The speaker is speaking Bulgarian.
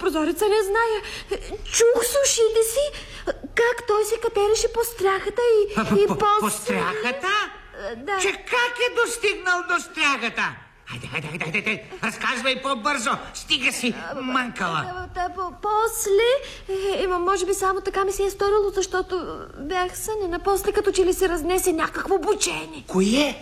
прозореца, не зная. Чух с ушите си как той се катереше по стряхата и по стряхата? Да. Че как е достигнал до стряхата? Хайде, разказвай по-бързо. Стига си, манкала. После, може би само така ми се е сторило, защото бях сънена. После като че ли се разнесе някакво бучене. Кое?